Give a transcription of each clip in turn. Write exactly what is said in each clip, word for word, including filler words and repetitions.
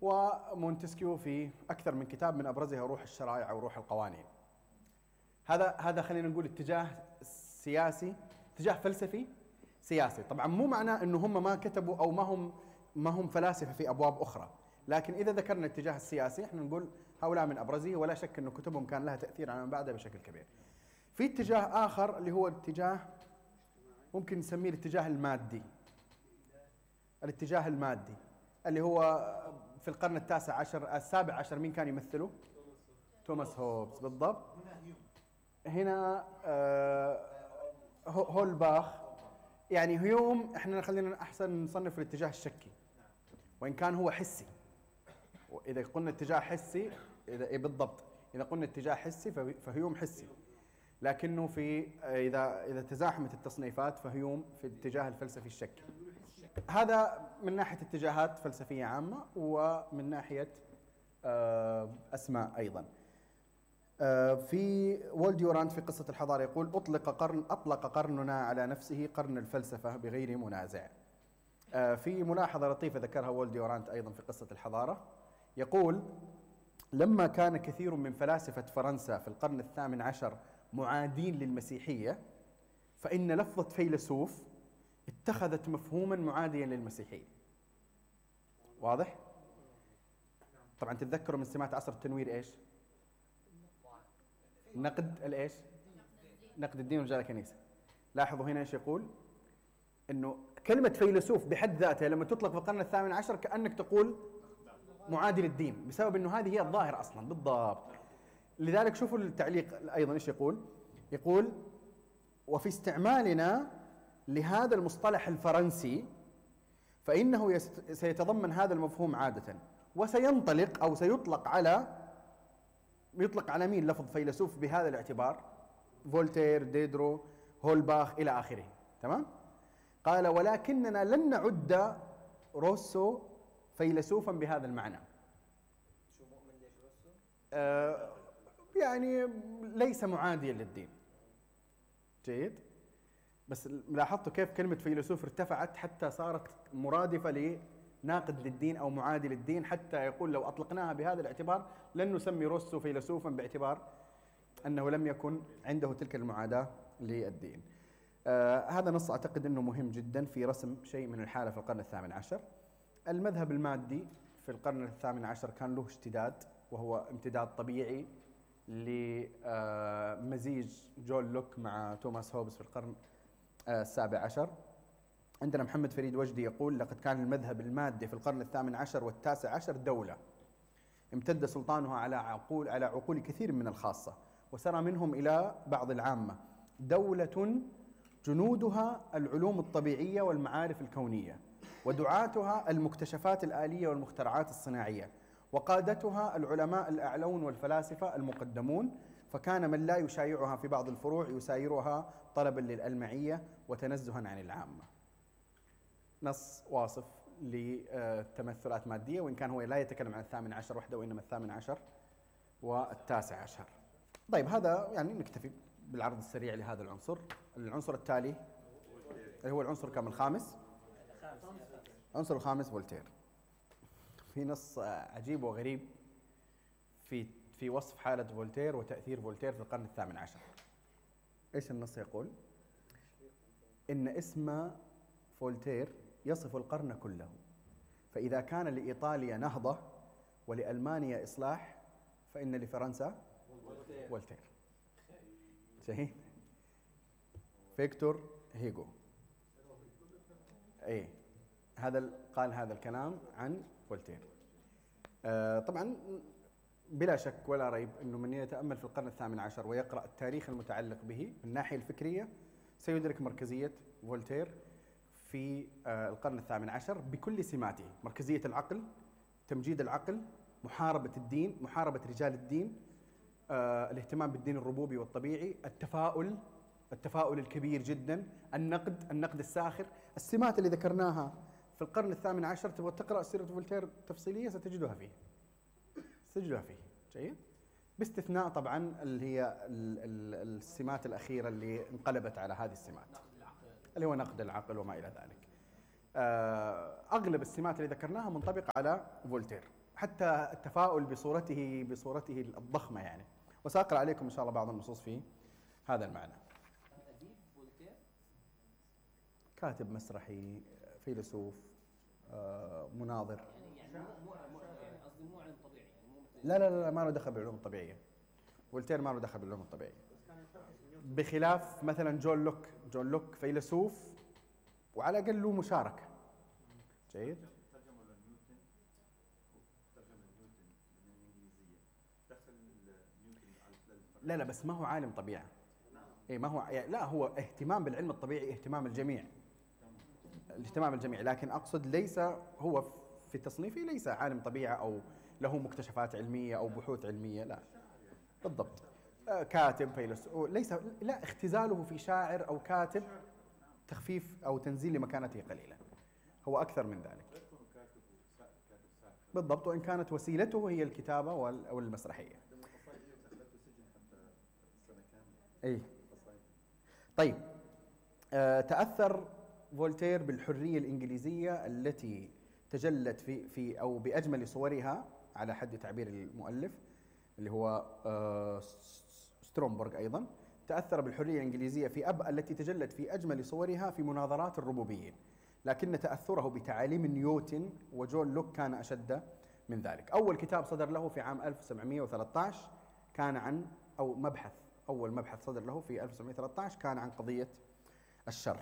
ومونتسكيو في أكثر من كتاب من أبرزها روح الشرائع أو روح القوانين. هذا هذا خلينا نقول اتجاه سياسي، اتجاه فلسفي سياسي. طبعا مو معناه انه هم ما كتبوا او ما هم ما هم فلاسفه في ابواب اخرى، لكن اذا ذكرنا الاتجاه السياسي احنا نقول هؤلاء من ابرزه، ولا شك انه كتبهم كان لها تاثير على من بعدها بشكل كبير. في اتجاه اخر اللي هو اتجاه ممكن نسميه الاتجاه المادي. الاتجاه المادي اللي هو في القرن التاسع عشر السابع عشر، مين كان يمثله؟ توماس هوبز بالضبط. هنا آه هولباخ. يعني هيوم احنا خلينا احسن نصنف الاتجاه الشكي، وان كان هو حسي. واذا قلنا اتجاه حسي، اذا إيه بالضبط، اذا قلنا اتجاه حسي فهيوم حسي، لكنه في اذا اذا تزاحمت التصنيفات فهيوم في الاتجاه الفلسفي الشكي. هذا من ناحيه اتجاهات فلسفيه عامه، ومن ناحيه اسماء ايضا. في وول ديورانت في قصة الحضارة يقول: أطلق قرن أطلق قرننا على نفسه قرن الفلسفة بغير منازع. في ملاحظة لطيفة ذكرها وول ديورانت أيضا في قصة الحضارة، يقول: لما كان كثير من فلاسفة فرنسا في القرن الثامن عشر معادين للمسيحية، فإن لفظة فيلسوف اتخذت مفهوما معاديا للمسيحية. واضح؟ طبعا تتذكروا من سمات عصر التنوير إيش؟ نقد الايش؟ نقد الدين ورجال الكنيسه. لاحظوا هنا ايش يقول؟ انه كلمه فيلسوف بحد ذاتها لما تطلق في القرن الثامن عشر كانك تقول معادي للدين، بسبب انه هذه هي الظاهره اصلا بالضبط. لذلك شوفوا التعليق ايضا ايش يقول؟ يقول: وفي استعمالنا لهذا المصطلح الفرنسي فانه سيتضمن هذا المفهوم عاده، وسينطلق او سيطلق على يطلق على مين لفظ فيلسوف بهذا الاعتبار؟ فولتير، ديدرو، هولباخ إلى آخره. تمام؟ قال: ولكننا لن نعد روسو فيلسوفا بهذا المعنى. شو مؤمن ليش روسو؟ آه يعني ليس معاديا للدين. جيد؟ بس لاحظتوا كيف كلمة فيلسوف ارتفعت حتى صارت مرادفة ل ناقد للدين أو معادي للدين، حتى يقول لو أطلقناها بهذا الاعتبار لن نسمي روسو فيلسوفا باعتبار أنه لم يكن عنده تلك المعاداة للدين. آه هذا نص أعتقد أنه مهم جدا في رسم شيء من الحالة في القرن الثامن عشر. المذهب المادي في القرن الثامن عشر كان له اشتداد، وهو امتداد طبيعي لمزيج جون لوك مع توماس هوبز في القرن آه السابع عشر. عندنا محمد فريد وجدي يقول: لقد كان المذهب المادي في القرن الثامن عشر والتاسع عشر دولة امتد سلطانها على عقول على عقول كثير من الخاصة، وسرى منهم إلى بعض العامة. دولة جنودها العلوم الطبيعية والمعارف الكونية، ودعاتها المكتشفات الآلية والمخترعات الصناعية، وقادتها العلماء الأعلون والفلاسفة المقدمون، فكان من لا يشايعها في بعض الفروع يسايرها طلبا للألمعية وتنزها عن العامة. نص واصف لتمثلات مادية، وإن كان هو لا يتكلم عن الثامن عشر وحده، وإنما الثامن عشر والتاسع عشر. طيب هذا يعني نكتفي بالعرض السريع لهذا العنصر. العنصر التالي اللي هو العنصر كم الخامس؟ العنصر الخامس فولتير. في نص عجيب وغريب في في وصف حالة فولتير وتأثير فولتير في القرن الثامن عشر. إيش النص يقول؟ إن اسم فولتير يصف القرن كله، فإذا كان لإيطاليا نهضة ولألمانيا إصلاح فإن لفرنسا فولتير. شهيد فيكتور هيغو. ايه هذا قال هذا الكلام عن فولتير. آه طبعا بلا شك ولا ريب انه من يتامل في القرن الثامن عشر ويقرا التاريخ المتعلق به من الناحيه الفكريه سيدرك مركزيه فولتير في آه القرن الثامن عشر بكل سماته: مركزيه العقل، تمجيد العقل، محاربه الدين، محاربه رجال الدين، آه الاهتمام بالدين الربوبي والطبيعي، التفاؤل التفاؤل الكبير جدا، النقد النقد الساخر. السمات اللي ذكرناها في القرن الثامن عشر تبغى تقرأ سيرة فولتير تفصيلية ستجدها فيه ستجدها فيه جيد، باستثناء طبعا اللي هي السمات الأخيرة اللي انقلبت على هذه السمات اللي هو نقد العقل وما إلى ذلك. أغلب السمات اللي ذكرناها منطبقة على فولتير. حتى التفاؤل بصورته بصورته الضخمة يعني. وسأقرأ عليكم إن شاء الله بعض النصوص في هذا المعنى. أديب فولتير؟ كاتب مسرحي، فيلسوف، آه، مناظر. يعني يعني مو مو مو- يعني قصدي مو علم طبيعي، يعني مو مثل لا لا لا ما له دخل بالعلوم الطبيعية. فولتير ما له دخل بالعلوم الطبيعية، بخلاف مثلا جون لوك. جون لوك فيلسوف وعلى الأقل له مشاركة. جيد. ترجمة لنيوتن، ترجمة لنيوتن من الإنجليزية، دخل نيوتن على الفلسفة. لا لا بس ما هو عالم طبيعة. إيه ما هو يعني لا هو اهتمام بالعلم الطبيعي اهتمام الجميع. الاهتمام الجميع، لكن أقصد ليس هو في تصنيفه ليس عالم طبيعة أو له مكتشفات علمية أو بحوث علمية، لا بالضبط. آه، كاتب فيلسوف ليس، لا اختزاله في شاعر أو كاتب تخفيف أو تنزيل لمكانته قليلا، هو أكثر من ذلك. يكون كاتب وسا- كاتب ساخر. بالضبط، وإن كانت وسيلته هي الكتابة وال- أو المسرحية. لما قصايد دخلته سجن حتى سنة كاملة. أي قصايد. طيب. آه، تأثر فولتير بالحرية الإنجليزية التي تجلت في في أو بأجمل صورها على حد تعبير المؤلف اللي هو آه، سترومبرغ. أيضا تأثر بالحرية الإنجليزية في أب التي تجلت في أجمل صورها في مناظرات الربوبيين، لكن تأثره بتعاليم نيوتن وجون لوك كان أشد من ذلك. أول كتاب صدر له في عام ألف وسبعمئة وثلاثة عشر كان عن أو مبحث أول مبحث صدر له في ألف وسبعمئة وثلاثة عشر كان عن قضية الشر.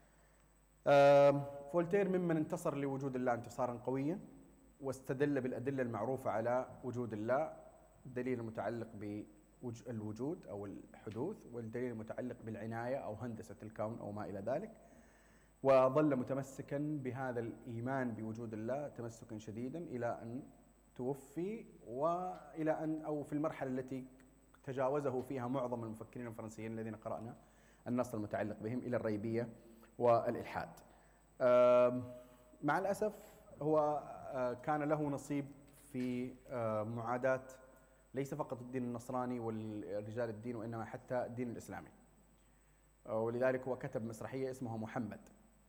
آم، فولتير ممن انتصر لوجود الله انتصارا قويا، واستدل بالأدلة المعروفة على وجود الله، الدليل المتعلق بالوجود أو الحدوث، والدليل المتعلق بالعناية أو هندسة الكون أو ما إلى ذلك، وظل متمسكا بهذا الإيمان بوجود الله تمسكا شديدا إلى أن توفي، وإلى أن أو في المرحلة التي تجاوزه فيها معظم المفكرين الفرنسيين الذين قرأنا النص المتعلق بهم إلى الريبية والإلحاد. آم، مع الأسف هو آه، كان له نصيب في آه، معاداة ليس فقط الدين النصراني والرجال الدين، وإنما حتى الدين الإسلامي. آه، ولذلك هو كتب مسرحية اسمها محمد.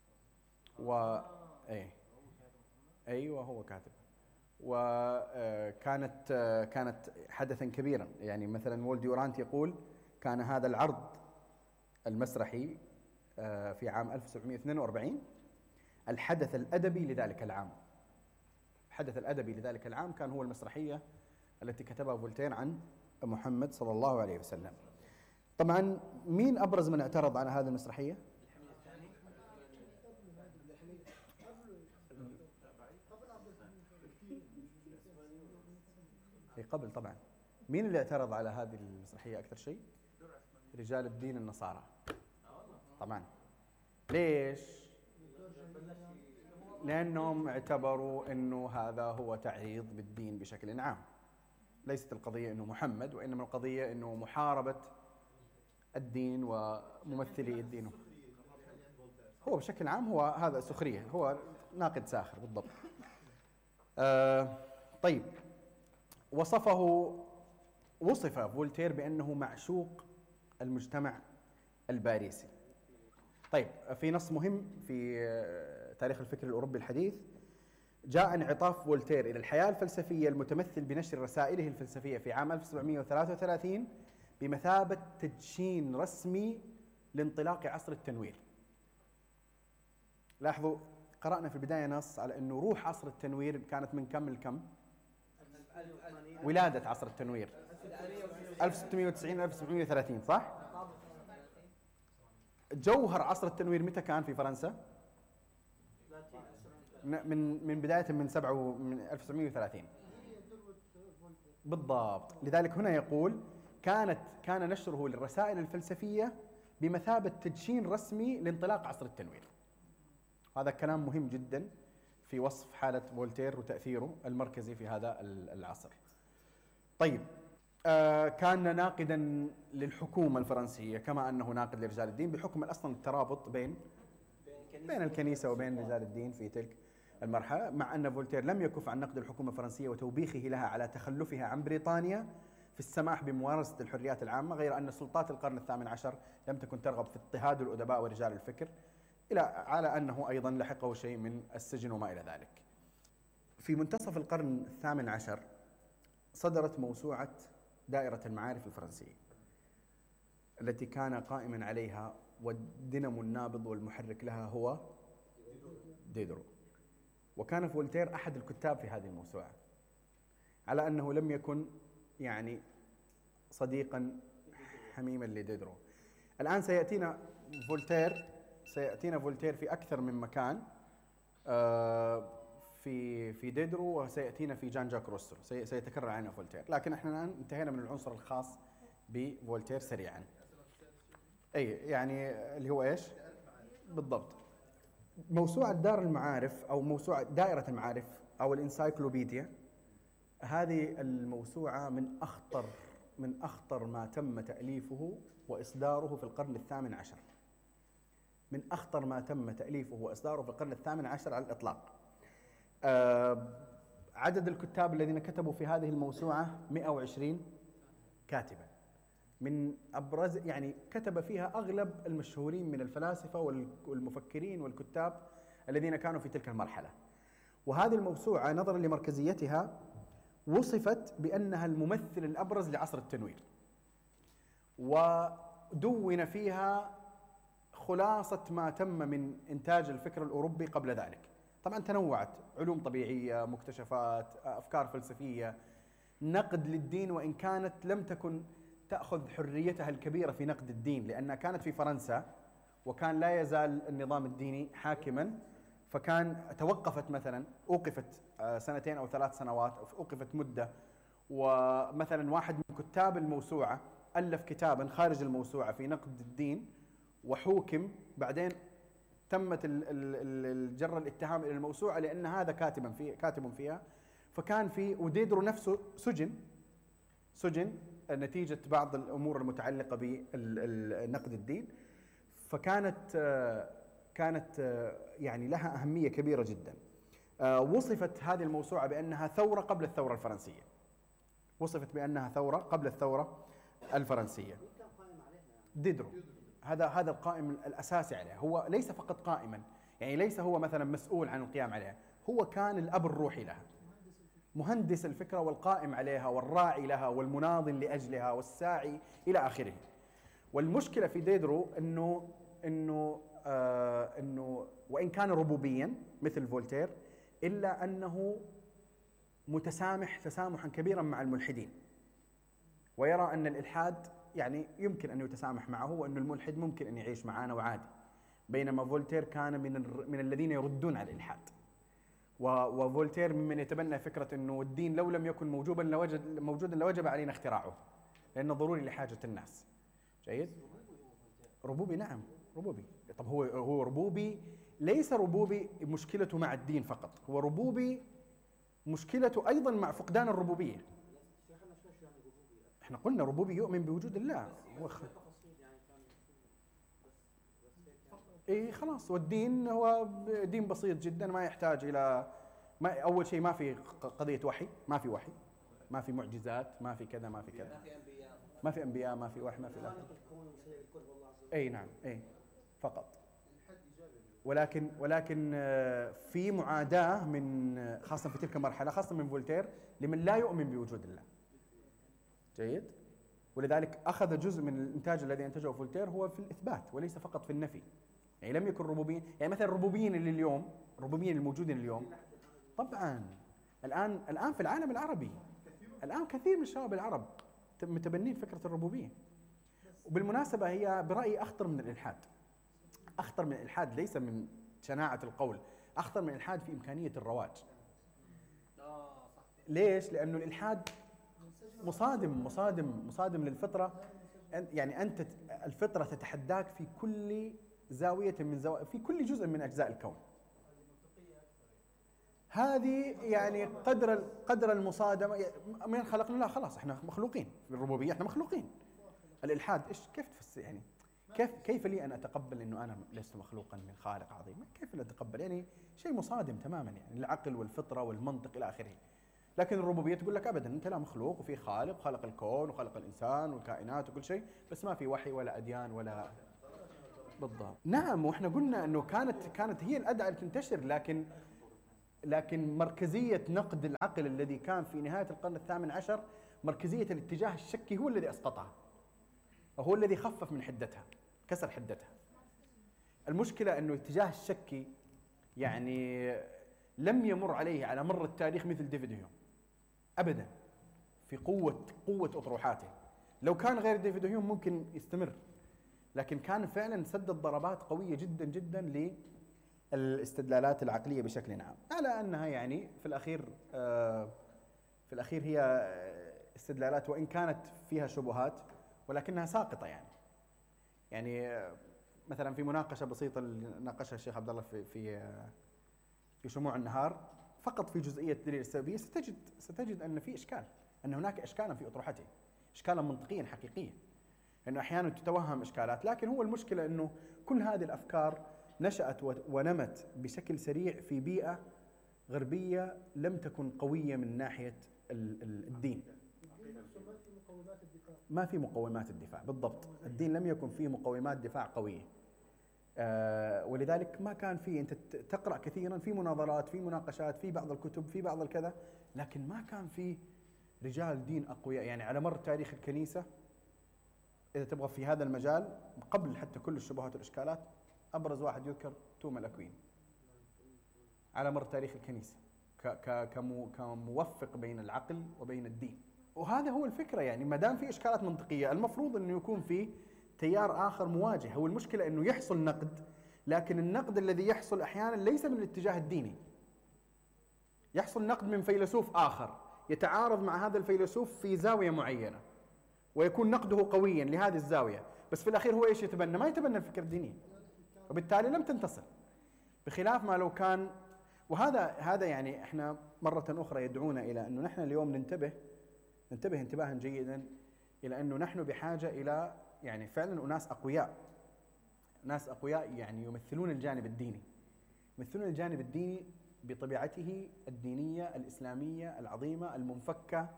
و ايه ايوه هو كاتب. وكانت كانت حدثا كبيرا، يعني مثلا وول ديورانت يقول كان هذا العرض المسرحي آه، في عام ألف وسبعمئة واثنين وأربعين الحدث الأدبي لذلك العام. الحدث الأدبي لذلك العام كان هو المسرحية التي كتبها فولتير عن محمد صلى الله عليه وسلم. طبعا مين أبرز من اعترض على هذه المسرحية؟ هي قبل طبعا. مين اللي اعترض على هذه المسرحية أكثر شيء؟ رجال الدين النصارى طبعا. ليش؟ لأنهم اعتبروا أنه هذا هو تعريض بالدين بشكل عام. ليست القضية أنه محمد، وإنما القضية أنه محاربة الدين وممثلي الدين. هو بشكل عام هو هذا سخرية، هو ناقد ساخر بالضبط. آه طيب، وصفه وصف فولتير بأنه معشوق المجتمع الباريسي. طيب، في نص مهم في تاريخ الفكر الأوروبي الحديث جاء انعطاف فولتير إلى الحياة الفلسفية المتمثل بنشر رسائله الفلسفية في عام ألف وسبعمئة وثلاثة وثلاثين بمثابة تدشين رسمي لانطلاق عصر التنوير. لاحظوا قرأنا في البداية نص على أنه روح عصر التنوير كانت من كم لكم؟ ولادة عصر التنوير ألف وستمئة وتسعين ألف وسبعمئة وثلاثين، صح؟ جوهر عصر التنوير متى كان في فرنسا؟ من من بداية من سبعة من ألف وسبعمئة وثلاثين بالضبط. لذلك هنا يقول كانت كان نشره للرسائل الفلسفية بمثابة تدشين رسمي لانطلاق عصر التنوير. هذا كلام مهم جدا في وصف حالة فولتير وتأثيره المركزي في هذا العصر. طيب، آه كان ناقدا للحكومة الفرنسية كما أنه ناقد لرجال الدين، بحكم أصلا الترابط بين بين الكنيسة وبين رجال الدين في تلك المرحلة، مع أن فولتير لم يكف عن نقد الحكومة الفرنسية وتوبيخه لها على تخلفها عن بريطانيا في السماح بممارسة الحريات العامة، غير أن سلطات القرن الثامن عشر لم تكن ترغب في اضطهاد الأدباء ورجال الفكر، إلى على أنه أيضا لحقه شيء من السجن وما إلى ذلك. في منتصف القرن الثامن عشر صدرت موسوعة دائرة المعارف الفرنسية التي كان قائما عليها والدينامو النابض والمحرك لها هو ديدرو. وكان فولتير أحد الكتاب في هذه الموسوعة، على أنه لم يكن يعني صديقا حميما لديدرو. الآن سيأتينا فولتير سيأتينا فولتير في أكثر من مكان، في في ديدرو، وسيأتينا في جان جاك روسو، سيتكرر علينا فولتير. لكن احنا الآن انتهينا من العنصر الخاص بفولتير سريعا. أي يعني اللي هو إيش بالضبط؟ موسوعة دار المعارف أو موسوعة دائرة المعارف أو الإنسايكلوبيديا، هذه الموسوعة من أخطر من أخطر ما تم تأليفه وإصداره في القرن الثامن عشر. من أخطر ما تم تأليفه وإصداره في القرن الثامن عشر على الإطلاق. أه عدد الكتاب الذين كتبوا في هذه الموسوعة مئة وعشرين كاتبا، من أبرز يعني كتب فيها أغلب المشهورين من الفلاسفة والمفكرين والكتاب الذين كانوا في تلك المرحلة. وهذه الموسوعة نظرا لمركزيتها وصفت بأنها الممثل الأبرز لعصر التنوير، ودون فيها خلاصة ما تم من إنتاج الفكر الأوروبي قبل ذلك. طبعا تنوعت علوم طبيعية، مكتشفات، أفكار فلسفية، نقد للدين، وإن كانت لم تكن تأخذ حريتها الكبيرة في نقد الدين، لأنها كانت في فرنسا وكان لا يزال النظام الديني حاكما، فكان توقفت مثلا، أوقفت سنتين أو ثلاث سنوات، أوقفت مدة. ومثلا واحد من كتاب الموسوعة ألف كتابا خارج الموسوعة في نقد الدين وحوكم، بعدين تمت الجر الاتهام إلى الموسوعة لأن هذا كاتبا في كاتب فيها. فكان في وديدرو نفسه سجن سجن نتيجة بعض الأمور المتعلقة بنقد الدين. فكانت كانت يعني لها أهمية كبيرة جدا. وصفت هذه الموسوعة بأنها ثورة قبل الثورة الفرنسية. وصفت بأنها ثورة قبل الثورة الفرنسية. ديدرو هذا هذا القائم الأساسي عليها. هو ليس فقط قائما، يعني ليس هو مثلا مسؤول عن القيام عليها، هو كان الأب الروحي لها، مهندس الفكرة والقائم عليها والراعي لها والمناضل لأجلها والساعي إلى آخره. والمشكلة في ديدرو إنه إنه آه إنه وإن كان ربوبيا مثل فولتير، إلا أنه متسامح تسامحا كبيرا مع الملحدين، ويرى أن الإلحاد يعني يمكن أن يتسامح معه، وأن الملحد ممكن أن يعيش معنا وعادي. بينما فولتير كان من من الذين يردون على الإلحاد. وفولتير ممن يتبنى فكرة أنه الدين لو لم يكن موجودا لوجد موجودا لوجب علينا اختراعه، لأنه ضروري لحاجة الناس. جيد؟ ربوبي، نعم ربوبي. طب هو هو ربوبي، ليس ربوبي مشكلته مع الدين فقط، هو ربوبي مشكلته أيضا مع فقدان الربوبية. احنا قلنا ربوبي يؤمن بوجود الله. هو خ... ايه خلاص، والدين هو دين بسيط جدا، ما يحتاج الى ما اول شيء ما في قضيه وحي، ما في وحي، ما في معجزات، ما في كذا، ما في كذا، ما في انبياء، ما في وحي، ما في لا. اي نعم، اي فقط. ولكن ولكن في معاداه من خاصه في تلك المرحله، خاصه من فولتير، لمن لا يؤمن بوجود الله. جيد؟ ولذلك أخذ جزء من الإنتاج الذي أنتجه فولتير هو في الإثبات وليس فقط في النفي. يعني لم يكن ربوبيين، يعني مثلا الربوبيين اللي اليوم، الربوبيين الموجودين اليوم، طبعا الآن الآن في العالم العربي الآن كثير من الشباب العرب متبنين فكرة الربوبية. وبالمناسبة هي برأيي أخطر من الإلحاد. أخطر من الإلحاد ليس من شناعة القول، أخطر من الإلحاد في إمكانية الرواج. ليش؟ لأنه الإلحاد مصادم مصادم مصادم للفطرة. يعني أنت الفطرة تتحداك في كل زاوية من زوايا، في كل جزء من أجزاء الكون. هذه يعني قدر قدر المصادمة. من خلقنا؟ لا خلاص احنا مخلوقين. في الربوبية احنا مخلوقين. الإلحاد ايش كيف تفسر؟ يعني كيف كيف لي أن أتقبل إنه أنا لست مخلوقا من خالق عظيم؟ كيف لا أتقبل؟ يعني شيء مصادم تماما، يعني العقل والفطرة والمنطق إلى آخره. لكن الربوبية تقول لك أبدا، أنت لا مخلوق، وفي خالق، خلق الكون وخلق الإنسان والكائنات وكل شيء، بس ما في وحي ولا أديان ولا. بالضبط. نعم، وإحنا قلنا أنه كانت كانت هي الأدعى تنتشر، لكن لكن مركزية نقد العقل الذي كان في نهاية القرن الثامن عشر، مركزية الاتجاه الشكي، هو الذي أسقطها، وهو الذي خفف من حدتها، كسر حدتها. المشكلة أنه الاتجاه الشكي يعني لم يمر عليه على مر التاريخ مثل ديفيد هيوم أبدا في قوة قوة أطروحاته. لو كان غير ديفيد هيوم ممكن يستمر، لكن كان فعلا سدد ضربات قوية جدا جدا للاستدلالات العقلية بشكل عام، على أنها يعني في الأخير آه في الأخير هي استدلالات وإن كانت فيها شبهات ولكنها ساقطة. يعني يعني آه مثلا في مناقشة بسيطة ناقشها الشيخ عبد الله في في آه في شموع النهار، فقط في جزئية دليل السببية ستجد ستجد أن في إشكال، أن هناك إشكالا في أطروحته، إشكالا منطقيا حقيقيا، أنه أحيانا تتوهم إشكالات. لكن هو المشكلة أنه كل هذه الأفكار نشأت ونمت بشكل سريع في بيئة غربية لم تكن قوية من ناحية الدين. ما في مقومات الدفاع بالضبط، الدين لم يكن فيه مقومات دفاع قوية. آه ولذلك ما كان فيه، أنت تقرأ كثيرا في مناظرات، في مناقشات، في بعض الكتب، في بعض الكذا، لكن ما كان فيه رجال دين أقوياء. يعني على مر تاريخ الكنيسة إذا تبغى في هذا المجال قبل حتى كل الشبهات والإشكالات، أبرز واحد يذكر توما الأكوين على مر تاريخ الكنيسة كموفق بين العقل وبين الدين. وهذا هو الفكرة، يعني ما دام في إشكالات منطقية المفروض أنه يكون في تيار آخر مواجه. هو المشكلة أنه يحصل نقد، لكن النقد الذي يحصل أحيانا ليس من الاتجاه الديني، يحصل نقد من فيلسوف آخر يتعارض مع هذا الفيلسوف في زاوية معينة، ويكون نقده قويا لهذه الزاوية، بس في الأخير هو إيش يتبنى؟ ما يتبنى الفكرة الدينية، وبالتالي لم تنتصر. بخلاف ما لو كان، وهذا هذا يعني احنا مرة أخرى يدعونا إلى أنه نحن اليوم ننتبه ننتبه انتباها جيدا إلى أنه نحن بحاجة إلى يعني فعلا أناس أقوياء، ناس أقوياء يعني يمثلون الجانب الديني، يمثلون الجانب الديني بطبيعته الدينية الإسلامية العظيمة المنفكة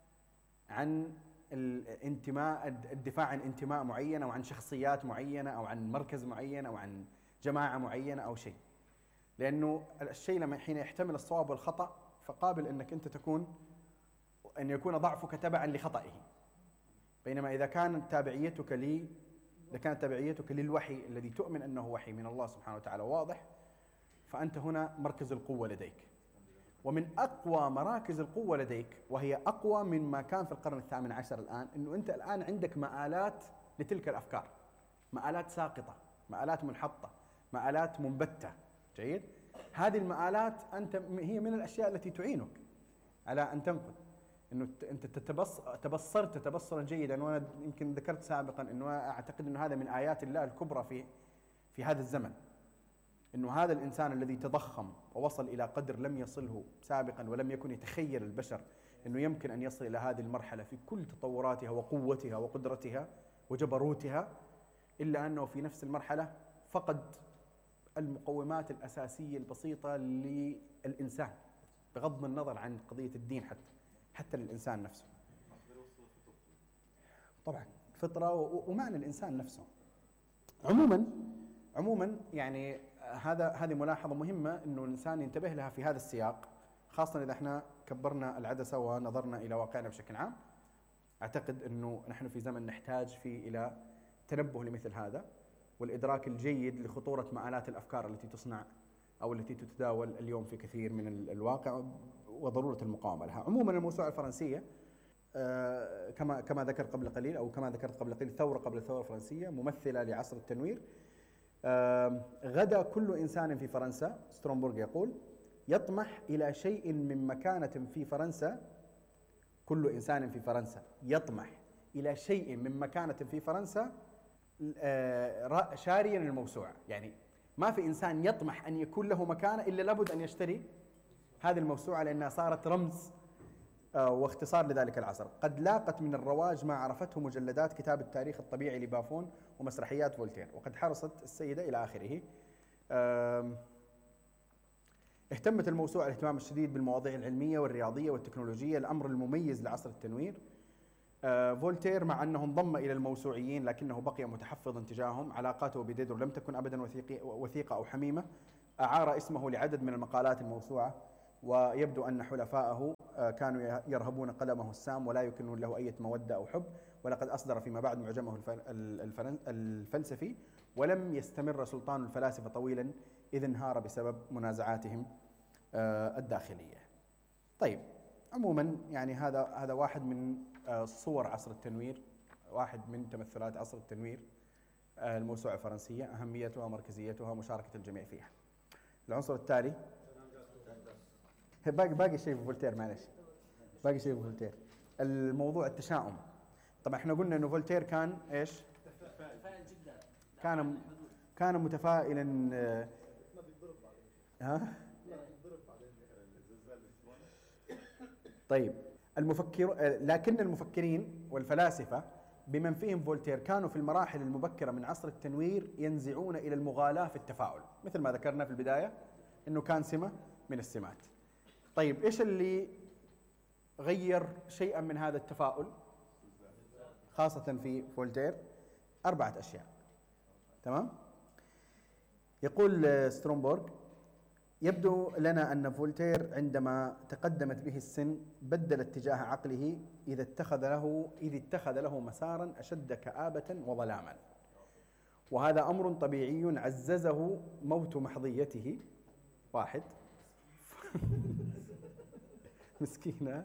عن الانتماء، الدفاع عن انتماء معين أو عن شخصيات معينة أو عن مركز معين أو عن جماعة معينة أو شيء. لأنه الشيء لما حين يحتمل الصواب والخطأ فقابل أنك أنت تكون أن يكون ضعفك تبعا لخطئه، بينما إذا كانت تابعيتك لي إذا كانت تابعيتك للوحي الذي تؤمن أنه وحي من الله سبحانه وتعالى واضح، فأنت هنا مركز القوة لديك. ومن أقوى مراكز القوة لديك، وهي أقوى مما كان في القرن الثامن عشر الآن، أنه أنت الآن عندك مآلات لتلك الأفكار، مآلات ساقطة، مآلات منحطة، مآلات منبتة. جيد؟ هذه المآلات أنت هي من الأشياء التي تعينك على أن تنقذ. أنه أنت تتبص تبصرت تبصرا جيدا، وأنا يمكن ذكرت سابقا أنه أعتقد أنه هذا من آيات الله الكبرى في في هذا الزمن، أنه هذا الإنسان الذي تضخم ووصل إلى قدر لم يصله سابقا ولم يكن يتخيل البشر أنه يمكن أن يصل إلى هذه المرحلة في كل تطوراتها وقوتها وقدرتها وجبروتها، إلا أنه في نفس المرحلة فقد المقومات الأساسية البسيطة للإنسان، بغض النظر عن قضية الدين، حتى حتى للإنسان نفسه. طبعا فطرة ومعنى الإنسان نفسه. عموما عموما يعني هذا هذه ملاحظة مهمة إنه الإنسان ينتبه لها في هذا السياق، خاصة إذا احنا كبرنا العدسة ونظرنا إلى واقعنا بشكل عام. أعتقد إنه نحن في زمن نحتاج فيه إلى تنبه لمثل هذا، والإدراك الجيد لخطورة مآلات الأفكار التي تصنع أو التي تتداول اليوم في كثير من الواقع، وضرورة المقاومة لها. عموما الموسوعة الفرنسية آه كما كما ذكر قبل قليل أو كما ذكرت قبل قليل، ثورة قبل الثورة الفرنسية، ممثلة لعصر التنوير. آه غدا كل إنسان في فرنسا، سترونبورغ يقول، يطمح إلى شيء من مكانة في فرنسا. كل إنسان في فرنسا يطمح إلى شيء من مكانة في فرنسا آه شاريا الموسوعة. يعني ما في إنسان يطمح أن يكون له مكانة إلا لابد أن يشتري هذه الموسوعة، لأنها صارت رمز آه واختصار لذلك العصر. قد لاقت من الرواج ما عرفته مجلدات كتاب التاريخ الطبيعي لبافون ومسرحيات فولتير، وقد حرصت السيدة إلى آخره. آه اهتمت الموسوعة الاهتمام الشديد بالمواضيع العلمية والرياضية والتكنولوجية، الأمر المميز لعصر التنوير. آه فولتير مع أنه انضم إلى الموسوعيين لكنه بقي متحفظا تجاههم. علاقاته بديدرو لم تكن أبدا وثيقة أو حميمة. أعار اسمه لعدد من المقالات الموسوعة ويبدو أن حلفائه كانوا يرهبون قلمه السام ولا يكنون له أي مودة أو حب، ولقد أصدر فيما بعد معجمه الفلسفي، ولم يستمر سلطان الفلاسفة طويلا إذ انهار بسبب منازعاتهم الداخلية. طيب، عموما يعني هذا هذا واحد من صور عصر التنوير، واحد من تمثلات عصر التنوير، الموسوعة الفرنسية، أهميتها ومركزيتها ومشاركة الجميع فيها. العنصر التالي باقي باقي شيء في فولتير، معلش باقي شيء في فولتير، الموضوع التشاؤم. طبعا احنا قلنا انه فولتير كان ايش؟ متفائل جدا، كان كان متفائلا. ها؟ طيب، المفكر لكن المفكرين والفلاسفة بمن فيهم فولتير كانوا في المراحل المبكرة من عصر التنوير ينزعون إلى المغالاة في التفاؤل، مثل ما ذكرنا في البداية أنه كان سمة من السمات. طيب، إيش اللي غير شيئا من هذا التفاؤل خاصة في فولتير؟ أربعة أشياء. تمام؟ يقول سترومبورغ: يبدو لنا أن فولتير عندما تقدمت به السن بدل اتجاه عقله إذا اتخذ له إذ اتخذ له مسارا أشد كآبة وظلاما، وهذا أمر طبيعي عززه موت محظيته. واحد مسكينة.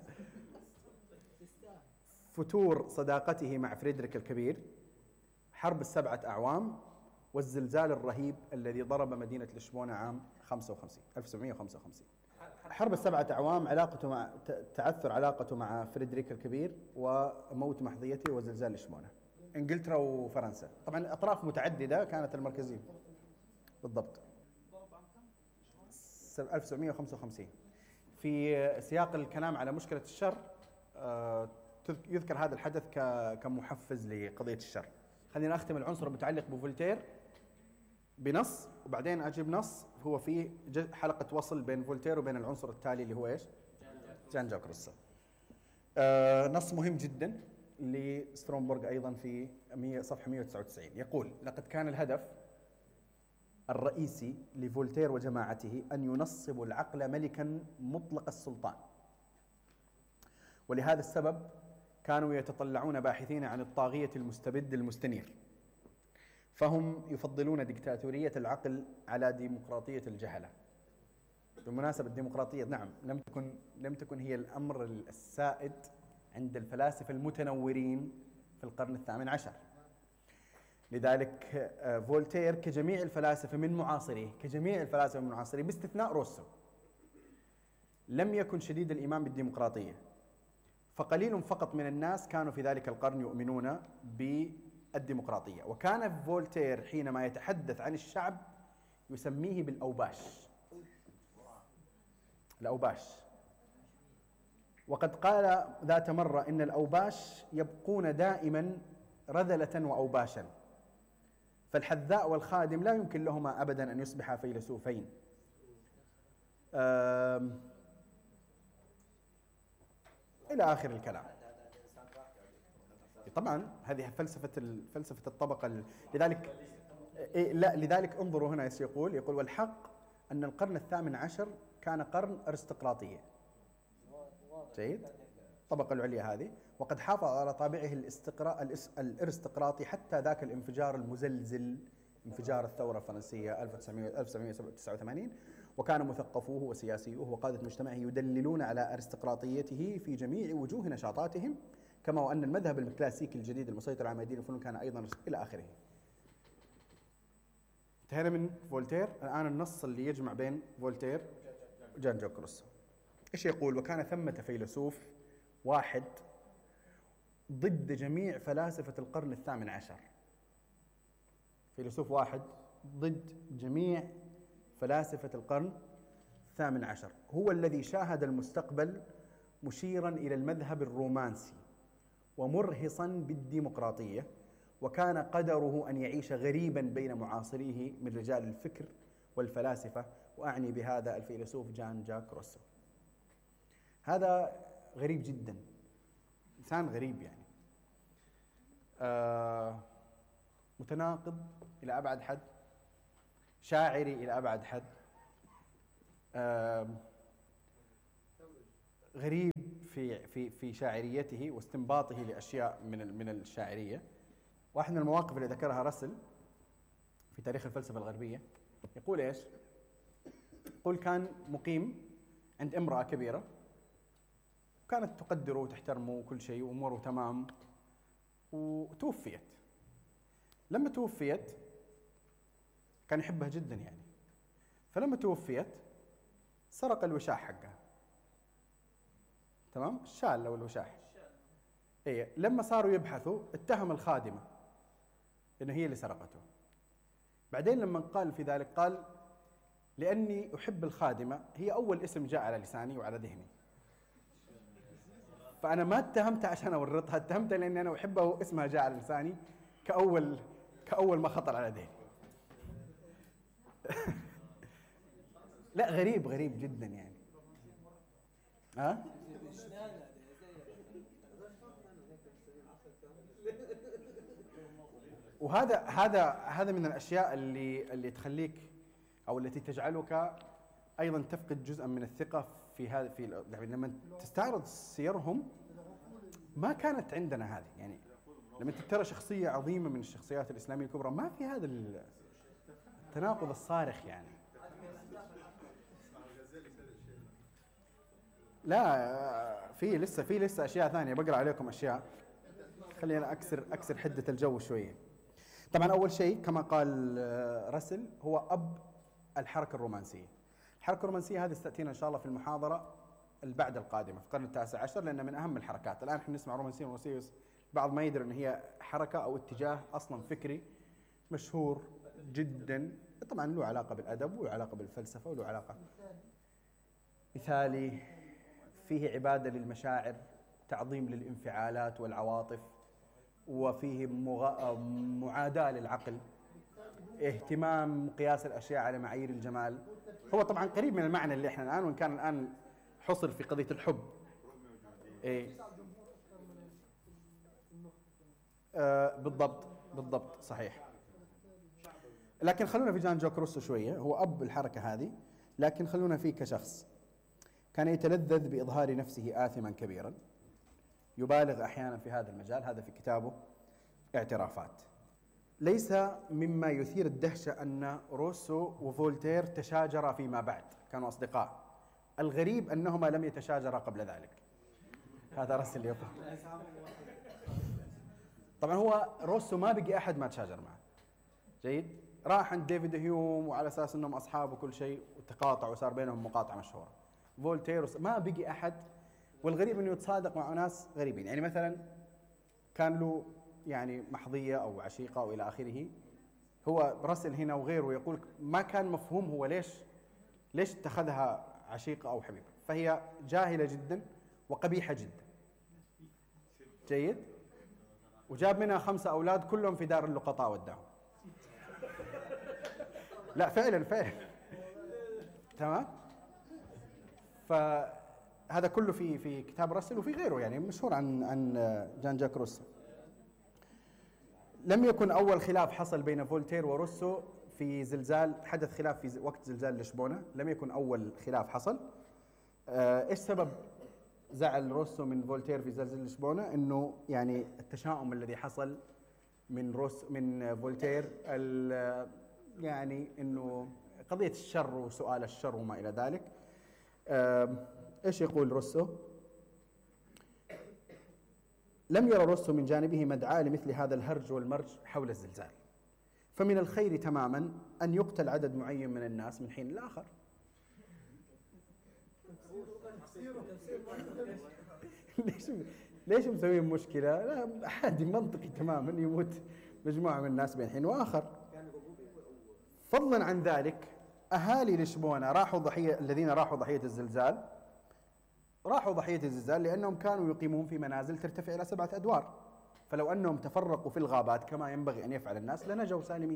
فتور صداقته مع فريدريك الكبير، حرب السبعة أعوام، والزلزال الرهيب الذي ضرب مدينة لشبونة عام خمسة وخمسين ألف وسبعمائة وخمسة وخمسين. حرب السبعة أعوام علاقته مع تعثر علاقته مع فريدريك الكبير، وموت محظيته، وزلزال لشبونة. إنجلترا وفرنسا، طبعا أطراف متعددة كانت المركزية بالضبط. ألف وسبعمائة وخمسة وخمسين. في سياق الكلام على مشكلة الشر يذكر هذا الحدث كمحفز لقضية الشر. خلينا أختم العنصر المتعلق بفولتير بنص، وبعدين أجيب نص هو فيه حلقة وصل بين فولتير وبين العنصر التالي اللي هو إيش؟ جان جاك روسو. آه نص مهم جدا لسترومبورغ أيضا في صفحة مئة وتسعة وتسعين. يقول: لقد كان الهدف الرئيسي لفولتير وجماعته أن ينصبوا العقل ملكا مطلق السلطان، ولهذا السبب كانوا يتطلعون باحثين عن الطاغية المستبد المستنير، فهم يفضلون ديكتاتورية العقل على ديمقراطية الجهلة. بالمناسبة الديمقراطية نعم لم تكن لم تكن هي الأمر السائد عند الفلاسفة المتنورين في القرن الثامن عشر. لذلك فولتير كجميع الفلاسفة من معاصريه كجميع الفلاسفة من معاصريه باستثناء روسو لم يكن شديد الإيمان بالديمقراطية، فقليل فقط من الناس كانوا في ذلك القرن يؤمنون بالديمقراطية. وكان فولتير حينما يتحدث عن الشعب يسميه بالأوباش، الأوباش. وقد قال ذات مرة إن الأوباش يبقون دائما رذلة وأوباشا، فالحذاء والخادم لا يمكن لهما أبدا أن يصبحا فيلسوفين. إلى آخر الكلام. طبعا هذه فلسفة فلسفة الطبقة. لذلك لا لذلك انظروا هنا ايش يقول يقول: والحق أن القرن الثامن عشر كان قرن أرستقراطية. جيد. الطبقة العليا هذه، وقد حافظ على طابعه الاستقراء الارستقراطي حتى ذاك الانفجار المزلزل، انفجار الثورة الفرنسية ألف وتسعمائة وتسعة وثمانين، وكان مثقفوه وسياسيوه وقادة مجتمعه يدللون على ارستقراطيته في جميع وجوه نشاطاتهم، كما وأن المذهب الكلاسيكي الجديد المسيطر على مدينة الفنون كان أيضا إلى آخره. انتهينا من فولتير. الآن النص اللي يجمع بين فولتير وجان جاك روسو. إيش يقول؟ وكان ثمة فيلسوف واحد ضد جميع فلاسفة القرن الثامن عشر. فيلسوف واحد ضد جميع فلاسفة القرن الثامن عشر، هو الذي شاهد المستقبل مشيرا إلى المذهب الرومانسي ومرهصا بالديمقراطية، وكان قدره أن يعيش غريبا بين معاصريه من رجال الفكر والفلاسفة، وأعني بهذا الفيلسوف جان جاك روسو. هذا غريب جدا، إنسان غريب يعني، آه متناقض إلى أبعد حد، شاعري إلى أبعد حد، آه غريب في في في شاعريته واستنباطه لاشياء من من الشاعريه. واحد من المواقف اللي ذكرها راسل في تاريخ الفلسفه الغربيه يقول ايش؟ يقول كان مقيم عند امراه كبيره وكانت تقدره وتحترمه وكل شيء واموره تمام، وتوفيت. لما توفيت كان يحبها جدا يعني، فلما توفيت سرق الوشاح حقها. تمام؟ الشال او الوشاح. اي لما صاروا يبحثوا اتهم الخادمه انه هي اللي سرقته. بعدين لما قال في ذلك قال لاني احب الخادمه، هي اول اسم جاء على لساني وعلى ذهني. فانا ما اتهمتها عشان اورطها، اتهمتها لاني انا احبها واسمها جاء على لساني كاول كاول ما خطر على ذهني. لا غريب غريب جدا يعني. ها؟ وهذا هذا هذا من الاشياء اللي اللي تخليك او التي تجعلك ايضا تفقد جزءا من الثقه في هذا في لما تستعرض سيرهم. ما كانت عندنا هذه يعني، لما ترى شخصيه عظيمه من الشخصيات الاسلاميه الكبرى ما في هذا التناقض الصارخ يعني. لا في لسه في لسه اشياء ثانيه بقرا عليكم اشياء. خلينا اكسر اكسر حده الجو شويه. طبعا اول شيء كما قال راسل هو اب الحركه الرومانسيه. الحركه الرومانسيه هذه ستاتينا ان شاء الله في المحاضره البعد القادمه في القرن التاسع عشر، لان من اهم الحركات. الان احنا نسمع رومانسيه رومانسيه، بعض ما يدري ان هي حركه او اتجاه اصلا فكري مشهور جدا، طبعا له علاقه بالادب وله علاقه بالفلسفه وله علاقه مثالي، فيه عباده للمشاعر، تعظيم للانفعالات والعواطف، وفيه مغ... معاداه للعقل، اهتمام قياس الاشياء على معايير الجمال. هو طبعا قريب من المعنى اللي احنا الان، وان كان الان حصر في قضيه الحب. ايه آه بالضبط بالضبط صحيح. لكن خلونا في جان جاك روسو شويه. هو اب الحركه هذه، لكن خلونا فيه كشخص. كان يتلذذ باظهار نفسه آثما كبيرا، يبالغ احيانا في هذا المجال. هذا في كتابه اعترافات. ليس مما يثير الدهشه ان روسو وفولتير تشاجرا فيما بعد، كانوا اصدقاء. الغريب انهما لم يتشاجرا قبل ذلك. هذا راسل يقول. طبعا هو روسو ما بقي احد ما تشاجر معه. جيد؟ راح عند ديفيد هيوم وعلى اساس انهم اصحاب وكل شيء، وتقاطعوا وصار بينهم مقاطعه مشهوره. فولتير ما بقي احد. والغريب انه يتصادق مع ناس غريبين، يعني مثلا كان له يعني محظيه او عشيقه او الى اخره. هو راسل هنا وغيره يقول ما كان مفهوم هو ليش ليش اتخذها عشيقه او حبيبه، فهي جاهله جدا وقبيحه جدا. جيد؟ وجاب منها خمسه اولاد كلهم في دار اللقطاء وداهم. لا فعلا فعلا. تمام؟ فهذا كله في في كتاب راسل وفي غيره يعني مشهور عن عن جان جاك روسو. لم يكن أول خلاف حصل بين فولتير وروسو في زلزال، حدث خلاف في وقت زلزال لشبونة. لم يكن أول خلاف حصل. آه إيش سبب زعل روسو من فولتير في زلزال لشبونة؟ إنه يعني التشاؤم الذي حصل من روس من فولتير، يعني إنه قضية الشر وسؤال الشر وما إلى ذلك. آه إيش يقول روسو؟ لم يرى روسو من جانبه مدعاة لمثل هذا الهرج والمرج حول الزلزال، فمن الخير تماما أن يقتل عدد معين من الناس من حين لآخر. ليش ليش مسويين مشكلة؟ لا عادي منطقي تماما يموت مجموعة من الناس بين حين وآخر. فضلا عن ذلك أهالي لشبونة راحوا ضحية، الذين راحوا ضحية الزلزال راحوا ضحية الزلزال لأنهم كانوا يقيمون في منازل ترتفع إلى سبعة أدوار، فلو أنهم تفرقوا في الغابات كما ينبغي أن يفعل الناس لنجوا سالمين.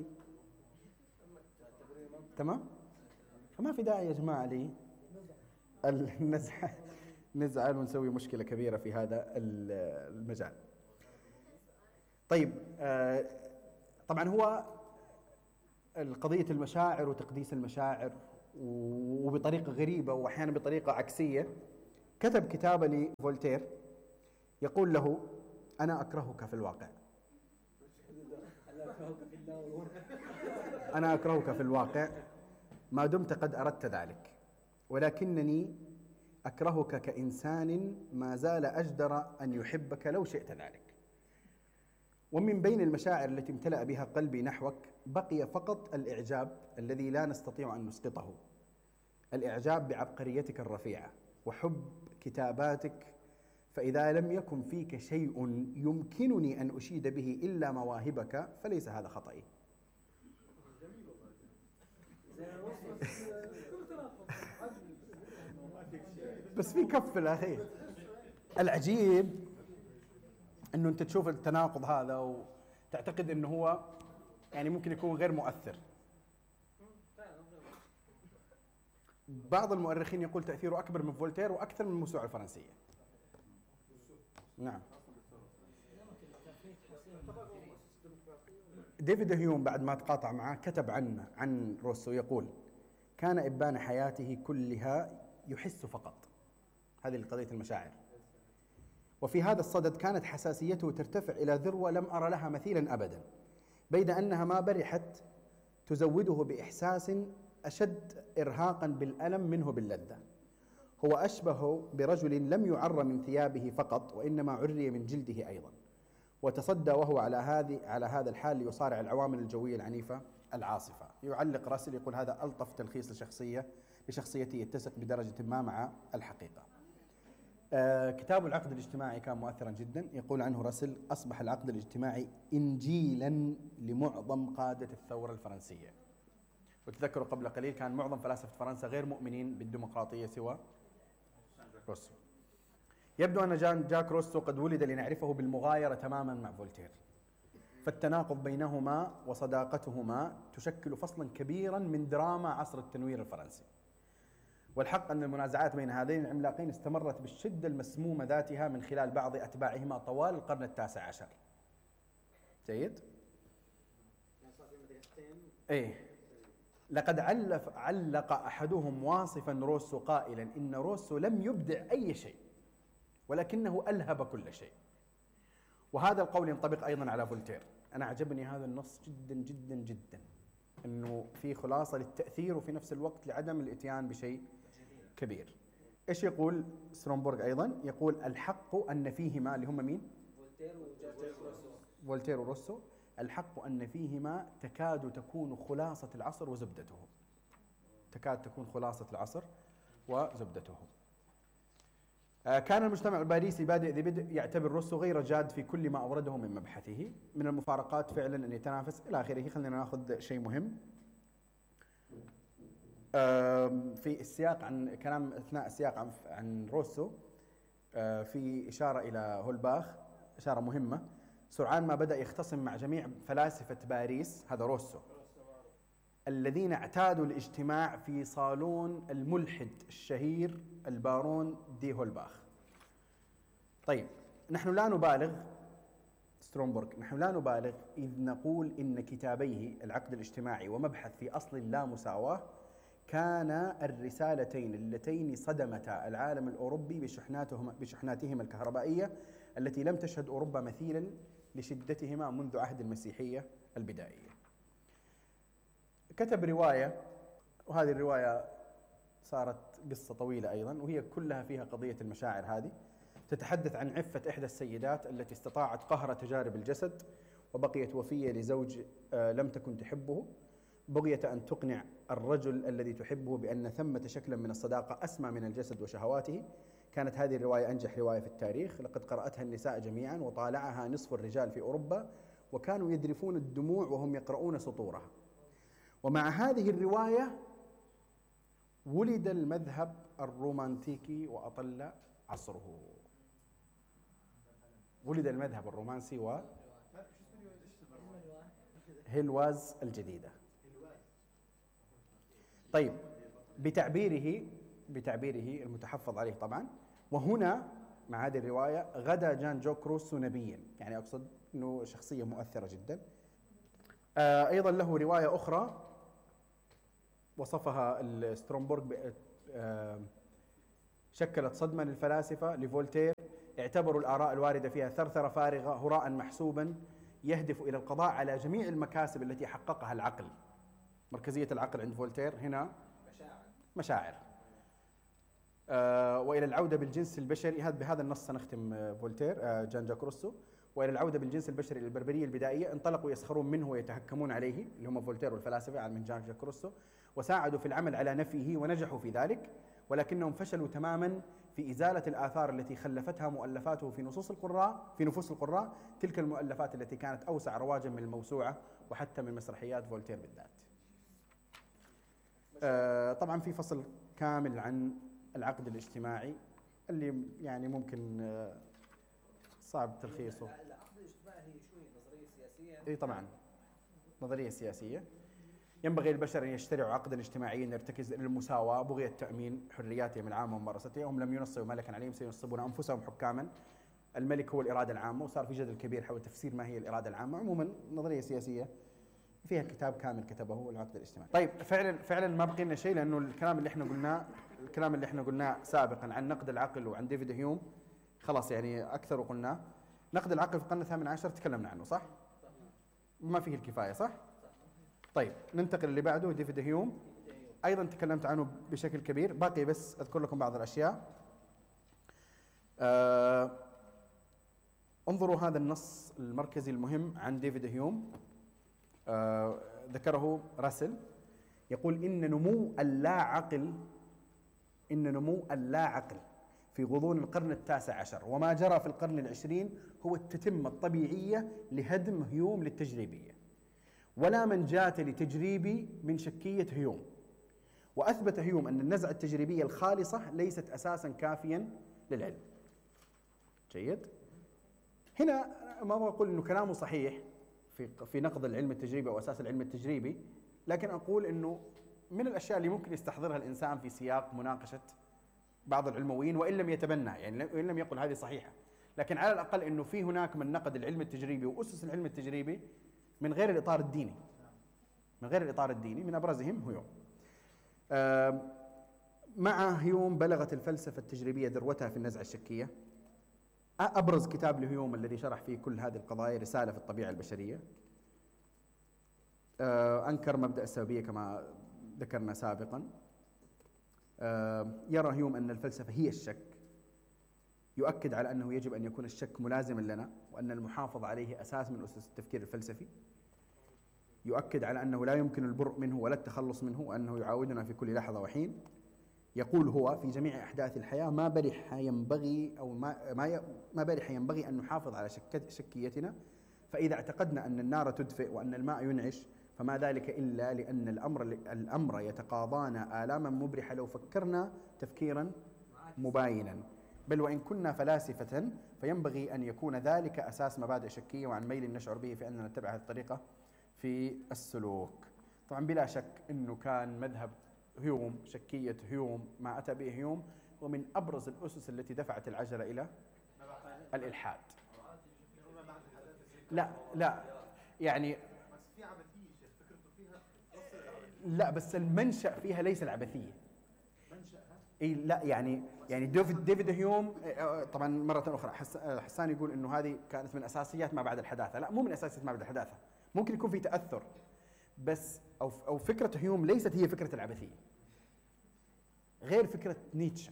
تمام؟ فما في داعي يا جماعة لي النزعة نزعل ونسوي مشكلة كبيرة في هذا المجال. طيب آه طبعا هو قضية المشاعر وتقديس المشاعر وبطريقة غريبة وأحيانا بطريقة عكسية كتب كتابة لفولتير يقول له: أنا أكرهك في الواقع، أنا أكرهك في الواقع ما دمت قد أردت ذلك، ولكنني أكرهك كإنسان ما زال أجدر أن يحبك لو شئت ذلك. ومن بين المشاعر التي امتلأ بها قلبي نحوك بقي فقط الإعجاب الذي لا نستطيع أن نسقطه، الإعجاب بعبقريتك الرفيعة وحب كتاباتك، فإذا لم يكن فيك شيء يمكنني أن أشيد به إلا مواهبك فليس هذا خطئي. بس في كف في الأخير. العجيب أنه أنت تشوف التناقض هذا وتعتقد أنه هو يعني ممكن يكون غير مؤثر. بعض المؤرخين يقول تأثيره أكبر من فولتير وأكثر من الموسوعة الفرنسية. نعم. ديفيد هيوم بعد ما تقاطع معه كتب عنه عن روسو يقول: كان إبان حياته كلها يحس فقط. هذه قضية المشاعر. وفي هذا الصدد كانت حساسيته ترتفع إلى ذروة لم أرى لها مثيلا أبدا، بيد أنها ما برحت تزوده بإحساس أشد إرهاقا بالألم منه باللذة. هو أشبه برجل لم يعر من ثيابه فقط وإنما عري من جلده أيضا، وتصدى وهو على هذه على هذا الحال ليصارع العوامل الجوية العنيفة العاصفة. يعلق راسل يقول: هذا ألطف تلخيص لشخصية لشخصيتي يتسق بدرجة ما مع الحقيقة. آه كتاب العقد الاجتماعي كان مؤثرا جدا. يقول عنه راسل: أصبح العقد الاجتماعي إنجيلا لمعظم قادة الثورة الفرنسية. وتذكروا قبل قليل كان معظم فلاسفة فرنسا غير مؤمنين بالديمقراطية سوى روسو. يبدو أن جان جاك روسو قد ولد لنعرفه بالمغايرة تماما مع فولتير، فالتناقض بينهما وصداقتهما تشكل فصلا كبيرا من دراما عصر التنوير الفرنسي. والحق أن المنازعات بين هذين العملاقين استمرت بالشدة المسمومة ذاتها من خلال بعض أتباعهما طوال القرن التاسع عشر. جيد؟ إيه. لقد علف علق أحدهم واصفا روسو قائلا: إن روسو لم يبدع أي شيء ولكنه ألهب كل شيء. وهذا القول ينطبق أيضا على فولتير. أنا عجبني هذا النص جدا جدا جدا، أنه في خلاصة للتأثير وفي نفس الوقت لعدم الإتيان بشيء كبير. إيش يقول سترونبورغ أيضا؟ يقول: الحق أن فيهما، اللي هم مين؟ فولتير وروسو، الحق أن فيهما تكاد تكون خلاصة العصر وزبدته. تكاد تكون خلاصة العصر وزبدته. كان المجتمع الباريسي بادئ ذي بدء يعتبر روسو غير جاد في كل ما أورده من مبحثه، من المفارقات فعلا أن يتنافس إلى آخره. خلينا نأخذ شيء مهم في السياق عن كلام أثناء السياق عن, عن روسو، في إشارة إلى هولباخ، إشارة مهمة. سرعان ما بدأ يختصم مع جميع فلاسفة باريس، هذا روسو، الذين اعتادوا الاجتماع في صالون الملحد الشهير البارون دي هولباخ. طيب، نحن لا نبالغ، سترونبورغ، نحن لا نبالغ إذ نقول إن كتابيه العقد الاجتماعي ومبحث في أصل اللامساواة كانا الرسالتين اللتين صدمتا العالم الأوروبي بشحناتهما بشحناتهما الكهربائية التي لم تشهد أوروبا مثيلا لشدتهما منذ عهد المسيحية البدائية. كتب رواية، وهذه الرواية صارت قصة طويلة أيضا، وهي كلها فيها قضية المشاعر هذه. تتحدث عن عفة إحدى السيدات التي استطاعت قهر تجارب الجسد وبقيت وفية لزوج لم تكن تحبه، بغية أن تقنع الرجل الذي تحبه بأن ثمة شكلا من الصداقة أسمى من الجسد وشهواته. كانت هذه الرواية أنجح رواية في التاريخ، لقد قرأتها النساء جميعا وطالعها نصف الرجال في أوروبا، وكانوا يذرفون الدموع وهم يقرؤون سطورها. ومع هذه الرواية ولد المذهب الرومانتيكي وأطل عصره. ولد المذهب الرومانسي و هيلواز الجديدة. طيب، بتعبيره بتعبيره المتحفظ عليه طبعا، وهنا مع هذه الرواية غدا جان جاك روسو نبيا، يعني أقصد أنه شخصية مؤثرة جدا. آه أيضا له رواية أخرى وصفها سترونبورغ شكلت صدمة للفلاسفة لفولتير، اعتبروا الآراء الواردة فيها ثرثرة فارغة، هراء محسوبا يهدف إلى القضاء على جميع المكاسب التي حققها العقل. مركزية العقل عند فولتير هنا مشاعر مشاعر. آه وإلى العودة بالجنس البشري، هذا بهذا النص سنختم آه فولتير آه جان جاك روسو. وإلى العودة بالجنس البشري إلى البربرية البدائية، انطلقوا يسخرون منه ويتهكمون عليه، اللي هم فولتير والفلاسفة على من جان جاك روسو، وساعدوا في العمل على نفيه ونجحوا في ذلك، ولكنهم فشلوا تماما في إزالة الآثار التي خلفتها مؤلفاته في نصوص القراء في نفوس القراء، تلك المؤلفات التي كانت أوسع رواجا من الموسوعة وحتى من مسرحيات فولتير بالذات. آه طبعا في فصل كامل عن العقد الاجتماعي اللي يعني ممكن آه صعب تلخيصه. العقد الاجتماعي هي شوي نظريه سياسيه. اي طبعا نظريه سياسيه. ينبغي للبشر ان يشترعوا عقدا اجتماعيا يرتكز للمساواه بغيه تامين حرياتهم العامه وممارستها. هم لم ينصبوا ملكا عليهم، سينصبون انفسهم حكاما. الملك هو الاراده العامه، وصار في جدل كبير حول تفسير ما هي الاراده العامه. عموما نظريه سياسيه فيها كتاب كامل كتبه العقد الاجتماعي. طيب فعلا فعلا ما بقي لنا شيء، لانه الكلام اللي احنا قلناه الكلام اللي احنا قلناه سابقا عن نقد العقل وعن ديفيد هيوم خلاص يعني اكثر وقلناه. نقد العقل في القرن الثامن عشر تكلمنا عنه صح؟ ما فيه الكفايه صح؟ طيب ننتقل اللي بعده ديفيد هيوم، ايضا تكلمت عنه بشكل كبير. باقي بس اذكر لكم بعض الاشياء. آه انظروا هذا النص المركزي المهم عن ديفيد هيوم، آه ذكره راسل، يقول إن نمو اللا عقل إن نمو اللا عقل في غضون القرن التاسع عشر وما جرى في القرن العشرين هو التتمة الطبيعية لهدم هيوم للتجريبية، ولا منجاة لتجريبي من شكية هيوم. وأثبت هيوم أن النزعة التجريبية الخالصة ليست أساسا كافيا للعلم. جيد. هنا ما بقول إنه كلامه صحيح في في نقد العلم التجريبي أو أساس العلم التجريبي، لكن أقول إنه من الأشياء اللي ممكن يستحضرها الإنسان في سياق مناقشة بعض العلمويين، وإن لم يتبنى يعني وإن لم يقل هذه صحيحة، لكن على الأقل إنه في هناك من نقد العلم التجريبي وأسس العلم التجريبي من غير الإطار الديني من غير الإطار الديني من أبرزهم هيوم. آه مع هيوم بلغت الفلسفة التجريبية ذروتها في النزعة الشكية. أبرز كتاب لهيوم الذي شرح فيه كل هذه القضايا رسالة في الطبيعة البشرية. آه أنكر مبدأ السببية كما ذكرنا سابقا. آه يرى هيوم أن الفلسفة هي الشك، يؤكد على أنه يجب أن يكون الشك ملازما لنا، وأن المحافظة عليه أساس من أسس التفكير الفلسفي. يؤكد على أنه لا يمكن البرء منه ولا التخلص منه، وأنه يعاودنا في كل لحظة وحين. يقول هو في جميع أحداث الحياة ما برح ينبغي أو ما ما ما برح ينبغي أن نحافظ على شك شكيتنا، فإذا اعتقدنا أن النار تدفئ وأن الماء ينعش فما ذلك إلا لأن الأمر الأمر يتقاضانا آلاما مبرحة لو فكرنا تفكيرا مباينا، بل وإن كنا فلاسفة فينبغي أن يكون ذلك أساس مبادئ شكية وعن ميل نشعر به في أننا نتبع هذه الطريقة في السلوك. طبعا بلا شك أنه كان مذهب هيوم شكية هيوم ما أتى به هيوم ومن أبرز الأسس التي دفعت العجلة إلى الإلحاد. لا لا يعني لا بس المنشأ فيها ليس العبثية. اي لا يعني يعني ديفيد ديفيد هيوم طبعا مرة أخرى حسان يقول إنه هذه كانت من أساسيات ما بعد الحداثة. لا مو من أساسيات ما بعد الحداثة، ممكن يكون في تأثر بس أو أو فكرة هيوم ليست هي فكرة العبثية، غير فكرة نيتشه.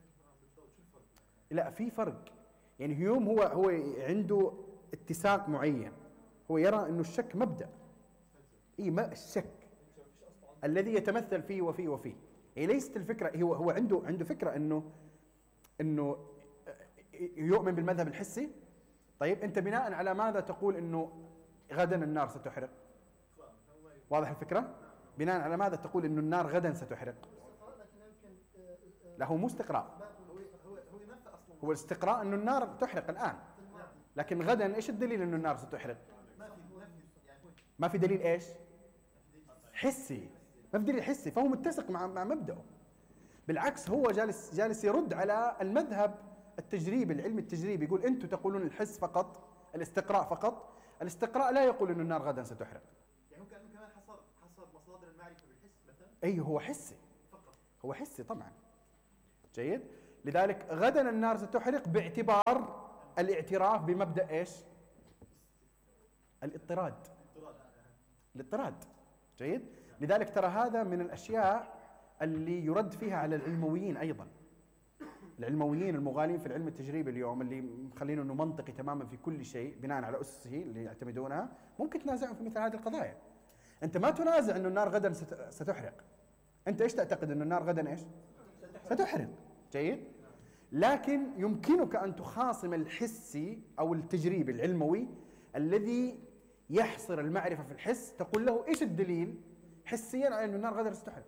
لا في فرق. يعني هيوم هو هو عنده اتساق معين، هو يرى إنه الشك مبدأ. اي ما الشك الذي يتمثل فيه وفيه وفيه. هي ليست الفكرة، هو هو عنده عنده فكرة انه انه يؤمن بالمذهب الحسي. طيب انت بناء على ماذا تقول انه غدا النار ستحرق؟ واضح الفكرة؟ بناء على ماذا تقول انه النار غدا ستحرق؟ لا هو مو استقراء، هو الاستقراء انه النار تحرق الآن، لكن غدا ايش الدليل انه النار ستحرق؟ ما في دليل ايش؟ حسي، ما في دليل حسي، فهو متسق مع مع مبدأه. بالعكس هو جالس جالس يرد على المذهب التجريبي، العلم التجريبي، يقول انتم تقولون الحس فقط، الاستقراء فقط. الاستقراء لا يقول انه النار غدا ستحرق. يعني هو كان كمان حصر حصر مصادر المعرفة بالحس مثلا. اي هو حسي فقط. هو حسي طبعا. جيد. لذلك غدا النار ستحرق باعتبار الاعتراف بمبدأ ايش؟ الاضطراد. الاضطراد. جيد؟ لذلك ترى هذا من الاشياء اللي يرد فيها على العلمويين ايضا. العلمويين المغالين في العلم التجريبي اليوم اللي مخلينه انه منطقي تماما في كل شيء بناء على اسسه اللي يعتمدونها، ممكن تنازعهم في مثل هذه القضايا. انت ما تنازع انه النار غدا ستحرق. انت ايش تعتقد؟ انه النار غدا ايش؟ ستحرق. جيد؟ لكن يمكنك ان تخاصم الحسي او التجريبي العلموي الذي يحصر المعرفه في الحس، تقول له ايش الدليل حسيا على انه النار غدا ستحرق؟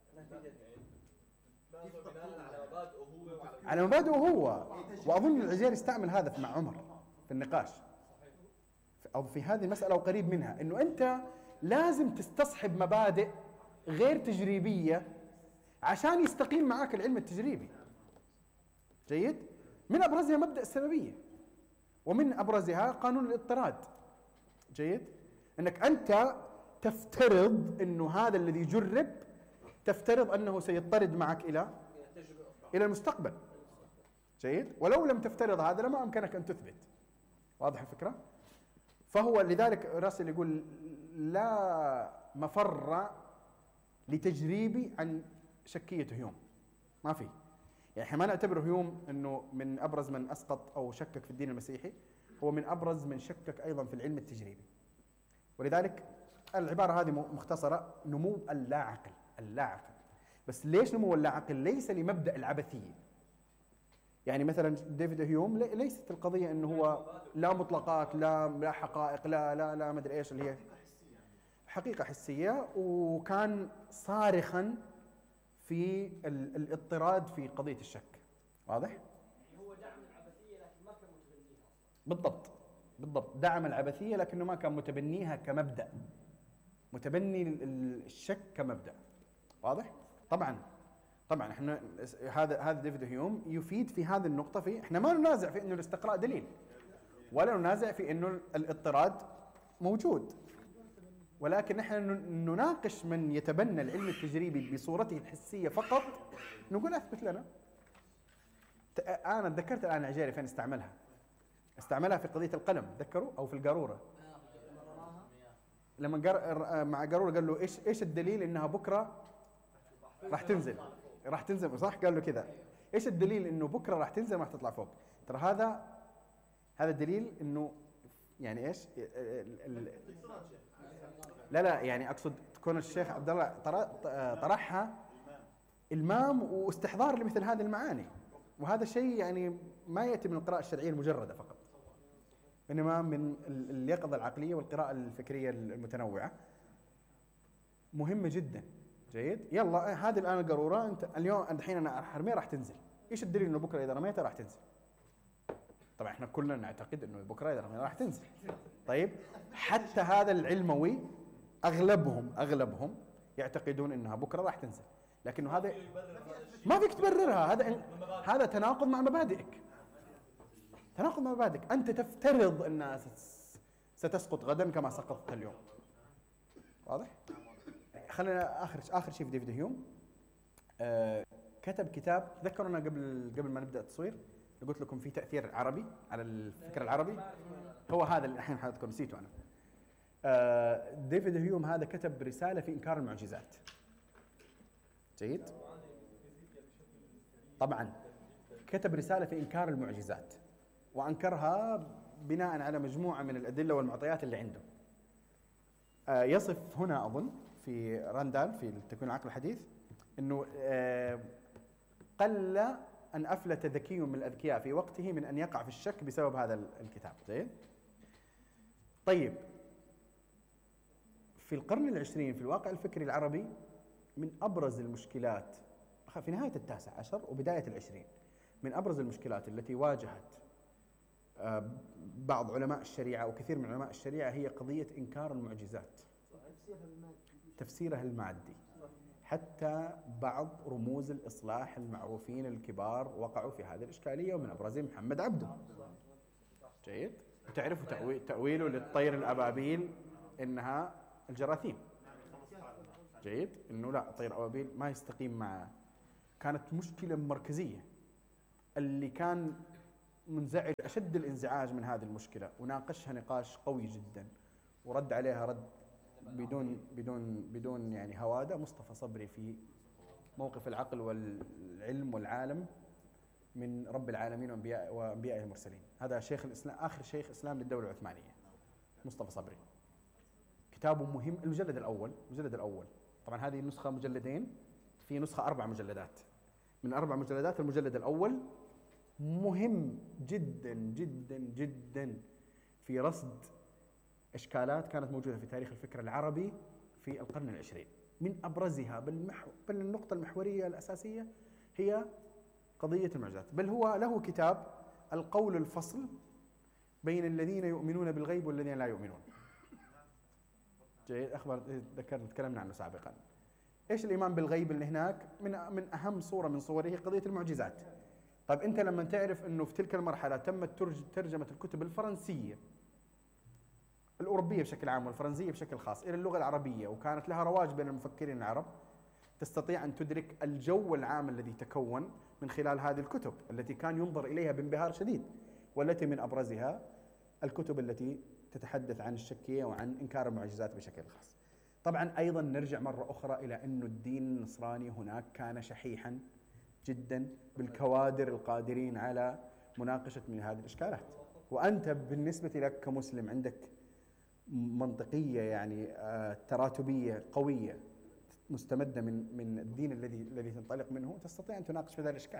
على مبادئه هو. واظن العزيري استعمل هذا مع عمر في النقاش او في هذه المساله وقريب منها، انه انت لازم تستصحب مبادئ غير تجريبيه عشان يستقيم معك العلم التجريبي. جيد؟ من ابرزها مبدا السببيه، ومن ابرزها قانون الاضطراد. جيد؟ انك انت تفترض انه هذا الذي جرب، تفترض انه سيضطرد معك الى الى المستقبل. جيد؟ ولو لم تفترض هذا لما امكنك ان تثبت. واضح الفكره؟ فهو لذلك راسل يقول لا مفر لتجريبي عن شكيه هيوم. ما في. يعني احنا ما نعتبر هيوم انه من ابرز من اسقط او شكك في الدين المسيحي، هو من ابرز من شكك ايضا في العلم التجريبي. ولذلك العباره هذه مختصره: نمو اللاعقل. اللاعقل. بس ليش نمو اللاعقل؟ ليس لمبدا العبثيه. يعني مثلا ديفيد هيوم ليست القضيه انه هو لا مطلقات، لا لا حقائق، لا لا لا ما ادري ايش، اللي هي حقيقه حسيه، وكان صارخا في الاضطراد في قضيه الشك. واضح؟ يعني هو دعم العبثيه لكن ما كان متبنيها. بالضبط بالضبط، دعم العبثيه لكنه ما كان متبنيها كمبدا، متبني الشك كمبدا. واضح؟ طبعا طبعا احنا هذا هذا ديفيد هيوم يفيد في هذه النقطه. في احنا ما ننازع في انه الاستقراء دليل، ولا ننازع في انه الاضطراد موجود، ولكن احنا نناقش من يتبنى العلم التجريبي بصورته الحسيه فقط، نقول اثبت لنا. انا تذكرت الان عجيري فين استعملها. استعملها في قضيه القلم، تذكروا؟ او في القاروره. لما قر... مع قاروره قال له ايش ايش الدليل انها بكره راح تنزل؟ راح تنزل صح؟ قال له كذا. ايش الدليل انه بكره راح تنزل ما راح تطلع فوق؟ ترى هذا هذا دليل انه يعني ايش؟ لا لا يعني اقصد تكون الشيخ عبد الله طرحها المام واستحضار لمثل هذه المعاني، وهذا شيء يعني ما ياتي من القراءه الشرعيه المجرده فقط، انما من اليقظه العقليه والقراءه الفكريه المتنوعه. مهمه جدا. جيد؟ يلا هذه الان القاروره، انت اليوم الحين انا حرميها راح تنزل، ايش الدليل انه بكره اذا رميتها راح تنزل؟ طبعا احنا كلنا نعتقد انه بكره اذا رميتها راح تنزل. طيب حتى هذا العلموي اغلبهم اغلبهم يعتقدون انها بكره راح تنزل، لكنه هذا ما فيك تبررها. هذا هذا تناقض مع مبادئك. تناقض مع مبادئك. انت تفترض انها ستسقط غدا كما سقطت اليوم. واضح؟ خلينا اخر اخر شيء في ديفيد هيوم. آه كتب كتاب، تذكروا انا قبل قبل ما نبدا التصوير قلت لكم في تاثير عربي على الفكر العربي، هو هذا اللي الحين حضرتكم نسيته انا. آه ديفيد هيوم هذا كتب رساله في انكار المعجزات. جيد؟ طبعا كتب رساله في انكار المعجزات، وانكرها بناء على مجموعه من الادله والمعطيات اللي عنده. آه يصف هنا اظن في راندال في تكوين العقل الحديث انه آه قل ان افلت ذكي من الاذكياء في وقته من ان يقع في الشك بسبب هذا الكتاب. زين؟ طيب في القرن العشرين في الواقع الفكري العربي من ابرز المشكلات في نهايه التاسع عشر وبدايه العشرين، من ابرز المشكلات التي واجهت آه بعض علماء الشريعه وكثير من علماء الشريعه هي قضيه انكار المعجزات، تفسيرها المادي. حتى بعض رموز الإصلاح المعروفين الكبار وقعوا في هذه الإشكالية، ومن أبرزهم محمد عبده. جيد؟ وتعرفوا تأويل تأويله للطير الأبابيل إنها الجراثيم. جيد؟ إنه لا، طير أبابيل ما يستقيم مع. كانت مشكلة مركزية اللي كان منزعج أشد الانزعاج من هذه المشكلة، وناقشها نقاش قوي جدا ورد عليها رد بدون بدون بدون يعني هوادة، مصطفى صبري في موقف العقل والعلم والعالم من رب العالمين وانبياء وانبيائه المرسلين. هذا شيخ الاسلام، اخر شيخ اسلام للدوله العثمانيه، مصطفى صبري. كتابه مهم. المجلد الاول، المجلد الاول طبعا هذه النسخه مجلدين، في نسخه اربع مجلدات. من اربع مجلدات المجلد الاول مهم جدا جدا جدا في رصد اشكالات كانت موجوده في تاريخ الفكر العربي في القرن العشرين. من ابرزها بالمحو... بل النقطه المحوريه الاساسيه هي قضية المعجزات. بل هو له كتاب القول الفصل بين الذين يؤمنون بالغيب والذين لا يؤمنون. جيد، أخبر ذكرنا تكلمنا عنه سابقا. إيش الإيمان بالغيب اللي هناك؟ من من أهم صورة من صوره قضية المعجزات. طيب أنت لما تعرف أنه في تلك المرحلة تمت ترجمة الكتب الفرنسية الأوروبية بشكل عام والفرنسية بشكل خاص إلى اللغة العربية، وكانت لها رواج بين المفكرين العرب، تستطيع أن تدرك الجو العام الذي تكون من خلال هذه الكتب التي كان ينظر إليها بانبهار شديد، والتي من أبرزها الكتب التي تتحدث عن الشكية وعن إنكار المعجزات بشكل خاص. طبعا أيضا نرجع مرة أخرى إلى أن الدين النصراني هناك كان شحيحا جدا بالكوادر القادرين على مناقشة من هذه الإشكالات. وأنت بالنسبة لك كمسلم عندك منطقية يعني آه تراتبية قوية مستمدة من من الدين الذي الذي تنطلق منه، تستطيع أن تناقش في هذا الإشكال.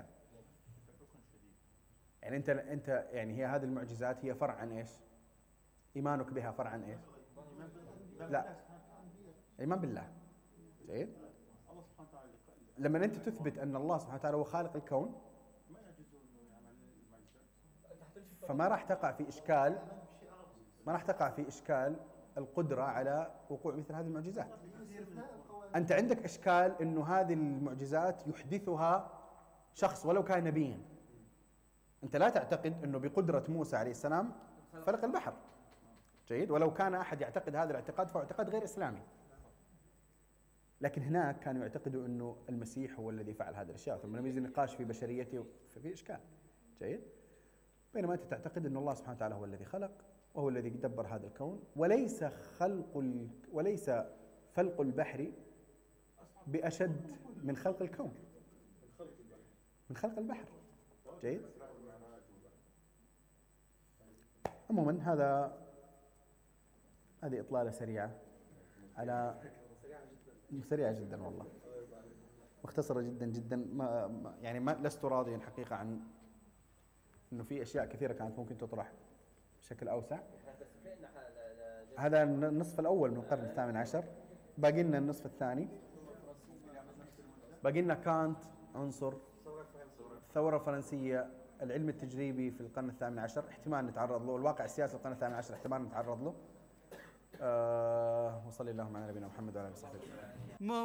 يعني أنت أنت يعني هي هذه المعجزات هي فرع عن إيش؟ إيمانك بها فرع عن إيش؟ لا، إيمان بالله. جيد. لما أنت تثبت أن الله سبحانه وتعالى هو خالق الكون، فما راح تقع في إشكال ما راح تقع في إشكال القدرة على وقوع مثل هذه المعجزات. أنت عندك إشكال إنه هذه المعجزات يحدثها شخص ولو كان نبيا. أنت لا تعتقد إنه بقدرة موسى عليه السلام فلق البحر. جيد. ولو كان أحد يعتقد هذا الاعتقاد فهو اعتقاد غير إسلامي. لكن هناك كانوا يعتقدوا إنه المسيح هو الذي فعل هذه الأشياء، ثم لم يجي نقاش في بشريته ففي إشكال. جيد. بينما أنت تعتقد إن الله سبحانه وتعالى هو الذي خلق وهو الذي دبر هذا الكون، وليس خلق ال... وليس فلق البحر بأشد من خلق الكون، من خلق البحر. جيد. عموما هذا هذه إطلالة سريعة على سريعة جدا والله، مختصرة جدا جدا. ما يعني ما لست راضيا حقيقة عن إنه في أشياء كثيرة كانت ممكن تطرح بشكل أوسع. هذا النصف الأول من القرن الثامن عشر، باقي لنا النصف الثاني، باقي لنا كانت، عنصر، الثورة الفرنسية، العلم التجريبي في القرن الثامن عشر احتمال نتعرض له، الواقع السياسي القرن الثامن عشر احتمال نتعرض له. أه وصلي اللهم على نبينا محمد وعلى آله وصحبه.